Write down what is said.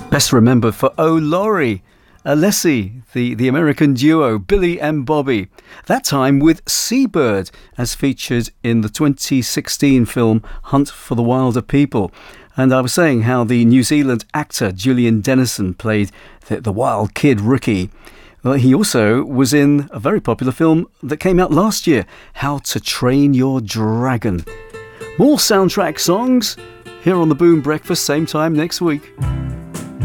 Best remembered for Oh Laurie, Alessi, the American duo Billy and Bobby. That time with Seabird, as featured in the 2016 film Hunt for the Wilder People. And I was saying how the New Zealand actor Julian Dennison played the wild kid Ricky. Well, he also was in a very popular film that came out last year, How to Train Your Dragon. More soundtrack songs here on the Boom Breakfast, same time next week.